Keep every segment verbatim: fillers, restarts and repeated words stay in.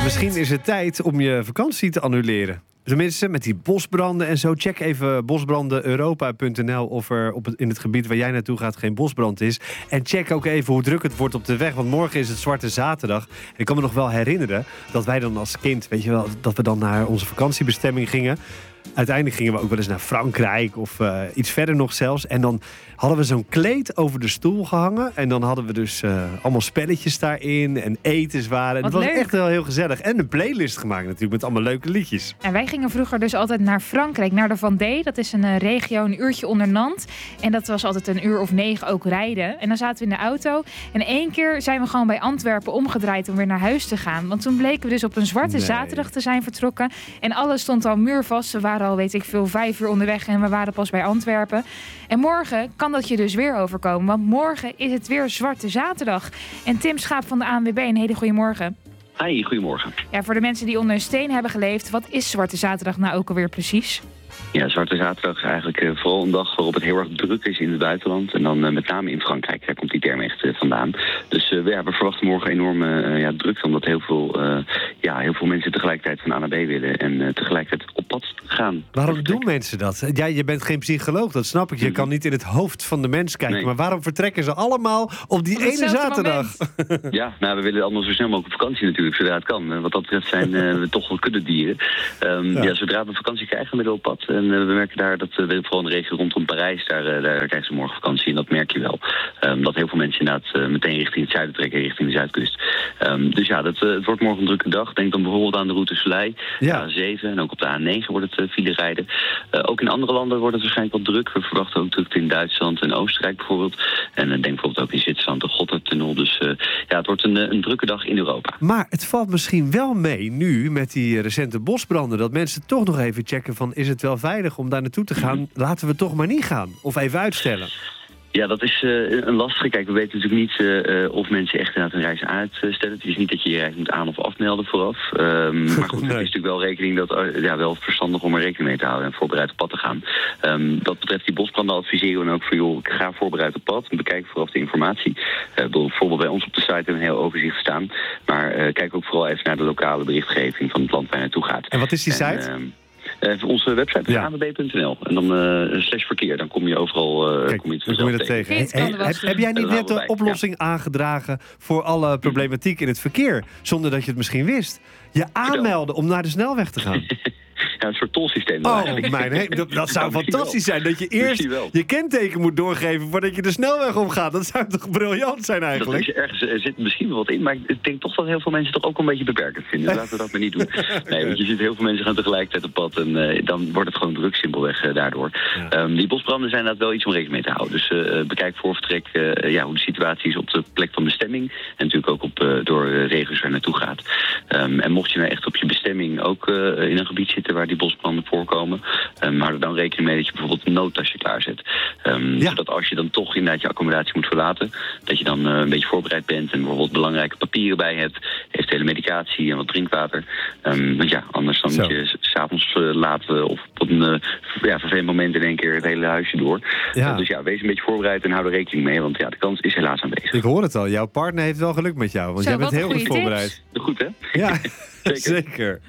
Misschien is het tijd om je vakantie te annuleren. Tenminste, met die bosbranden en zo. Check even bosbranden europa punt n l of er op het, in het gebied waar jij naartoe gaat geen bosbrand is. En check ook even hoe druk het wordt op de weg. Want morgen is het Zwarte Zaterdag. En ik kan me nog wel herinneren dat wij dan als kind, weet je wel, dat we dan naar onze vakantiebestemming gingen. Uiteindelijk gingen we ook wel eens naar Frankrijk of uh, iets verder nog zelfs. En dan hadden we zo'n kleed over de stoel gehangen. En dan hadden we dus uh, allemaal spelletjes daarin en etenswaren. En het was leuk. echt wel heel gezellig. En een playlist gemaakt natuurlijk met allemaal leuke liedjes. En wij gingen vroeger dus altijd naar Frankrijk, naar de Vendée. Dat is een uh, regio, een uurtje onder Nantes. En dat was altijd een uur of negen ook rijden. En dan zaten we in de auto. En één keer zijn we gewoon bij Antwerpen omgedraaid om weer naar huis te gaan. Want toen bleken we dus op een Zwarte Nee. Zaterdag te zijn vertrokken. En alles stond al muurvast. We waren al, weet ik veel, vijf uur onderweg en we waren pas bij Antwerpen. En morgen kan dat je dus weer overkomen. Want morgen is het weer Zwarte Zaterdag. En Tim Schaap van de A N W B, een hele goede morgen. Hi, goedemorgen. Ja, voor de mensen die onder een steen hebben geleefd, wat is Zwarte Zaterdag nou ook alweer precies? Ja, Zwarte Zaterdag is eigenlijk uh, vooral een dag waarop het heel erg druk is in het buitenland. En dan uh, met name in Frankrijk, daar komt die term echt uh, vandaan. Dus uh, ja, we verwachten morgen enorme uh, ja, drukte, omdat heel veel, uh, ja, heel veel mensen tegelijkertijd van A naar B willen. En uh, tegelijkertijd op pad gaan. Waarom doen mensen dat? Ja, je bent geen psycholoog, dat snap ik. Je kan niet in het hoofd van de mens kijken. Nee. Maar waarom vertrekken ze allemaal op die Op ene hetzelfde zaterdag? Ja, nou, we willen allemaal zo snel mogelijk op vakantie natuurlijk, zodra het kan. En wat dat betreft zijn uh, we toch wel kuddedieren. Um, Ja. ja. Zodra we vakantie krijgen, midden op pad. En uh, we merken daar dat uh, vooral in de regio rondom Parijs, daar, uh, daar krijgen ze morgen vakantie. En dat merk je wel. Um, dat heel veel mensen inderdaad uh, meteen richting het zuiden trekken, richting de zuidkust. Um, dus ja, dat, uh, het wordt morgen een drukke dag. Denk dan bijvoorbeeld aan de route Soleil, Ja. A zeven en ook op de A negen wordt het uh, file rijden. Uh, ook in andere landen wordt het waarschijnlijk wat druk. We verwachten ook drukte in Duitsland en Oostenrijk bijvoorbeeld. En uh, denk bijvoorbeeld ook in Zwitserland de Gotthardtunnel. Dus uh, ja, het wordt een, uh, een drukke dag in Europa. Maar het valt misschien wel mee nu met die recente bosbranden, dat mensen toch nog even checken van, is het wel veilig om daar naartoe te gaan? Laten we toch maar niet gaan. Of even uitstellen. Ja, dat is uh, een lastige. Kijk, we weten natuurlijk niet uh, uh, of mensen echt inderdaad een reis uitstellen. Het is niet dat je je reis moet aan- of afmelden vooraf. Um, maar goed, Nee. het is natuurlijk wel rekening dat, uh, ja, wel verstandig om er rekening mee te houden en voorbereid op pad te gaan. Um, dat betreft die bosbranden adviseren we dan ook voor, joh, ik ga voorbereid op pad en bekijk vooraf de informatie. Uh, bijvoorbeeld bij ons op de site hebben we een heel overzicht staan. Maar uh, kijk ook vooral even naar de lokale berichtgeving van het land waar je naartoe gaat. En wat is die site? En, um, Uh, onze website is Ja. a n w b punt n l en dan uh, slash verkeer. Dan kom je overal uh, Kijk, kom je het dan kom je vanzelf dat tegen. Kids Hey, kan er hey, wel heb, doen. heb jij niet Dat net houden de wij, oplossing aangedragen voor alle problematiek in het verkeer, zonder dat je het misschien wist? Je aanmelden om naar de snelweg te gaan. Ja, een soort tolsysteem. dan Oh, eigenlijk. mijn he- dat, dat zou Ja, misschien fantastisch wel. zijn. Dat je Misschien eerst wel. je kenteken moet doorgeven voordat je de snelweg omgaat. Dat zou toch briljant zijn Dat eigenlijk? is ergens, er zit misschien wel wat in, maar ik denk toch dat heel veel mensen het toch ook een beetje beperkend vinden. Dus laten we dat maar niet doen. Nee, want je ziet heel veel mensen gaan tegelijkertijd op pad en uh, dan wordt het gewoon druk simpelweg uh, daardoor. Ja. Um, die bosbranden zijn inderdaad wel iets om rekening mee te houden. Dus uh, bekijk voor vertrek uh, ja, hoe de situatie is op de plek van bestemming. En natuurlijk ook op, uh, door uh, regio's waar je naartoe gaat. Um, en mocht je nou echt op je bestemming ook uh, in een gebied zitten waar die bosbranden voorkomen, um, hou er dan rekening mee dat je bijvoorbeeld een noodtasje klaarzet. Um, Ja. Zodat als je dan toch inderdaad je accommodatie moet verlaten, dat je dan uh, een beetje voorbereid bent en bijvoorbeeld belangrijke papieren bij hebt, eventuele medicatie en wat drinkwater. Um, want ja, anders dan Zo. moet je s- s'avonds uh, laten of op een uh, ja, vervelend moment in één keer het hele huisje door. Ja. Uh, dus ja, wees een beetje voorbereid en hou er rekening mee, want ja, de kans is helaas aanwezig. Ik hoor het al. Jouw partner heeft wel geluk met jou. Want Zo, jij bent wat heel goede goed tips. voorbereid. Goed, hè? Ja, Zeker. zeker.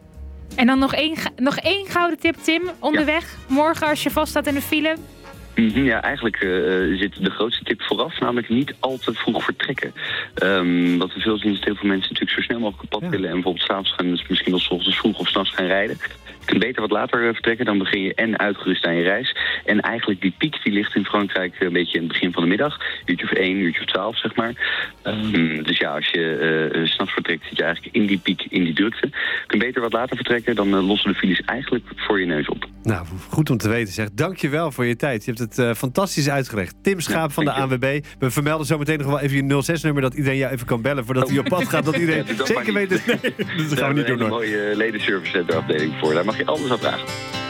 En dan nog één, ga- nog één gouden tip, Tim, onderweg. Morgen als je vaststaat in de file. Mhm, ja, eigenlijk uh, zit de grootste tip vooraf, namelijk niet al te vroeg vertrekken. Um, wat we veel zien is dat heel veel mensen natuurlijk zo snel mogelijk op pad Ja. willen en bijvoorbeeld s'avonds gaan, dus misschien wel 's ochtends vroeg of 's nachts gaan rijden. Je kunt beter wat later uh, vertrekken, dan begin je en uitgerust aan je reis. En eigenlijk die piek die ligt in Frankrijk een beetje in het begin van de middag. Uurtje of één, uurtje of twaalf, zeg maar. Um, dus ja, als je uh, 's nachts vertrekt, zit je eigenlijk in die piek, in die drukte. Je kunt beter wat later vertrekken, dan uh, lossen de files eigenlijk voor je neus op. Nou, goed om te weten zeg. Dank je wel voor je tijd. Je hebt het uh, fantastisch uitgelegd. Tim Schaap Ja, van de dank A N W B. We vermelden zo meteen nog wel even je nul zes nummer, dat iedereen jou even kan bellen voordat hij op pad gaat. Dat iedereen Ja, dat zeker maar weet. niet. Nee, dat gaan we Daar niet doen hebben we hoor. een mooie ledenservice afdeling voor. Daar mag je alles aan vragen.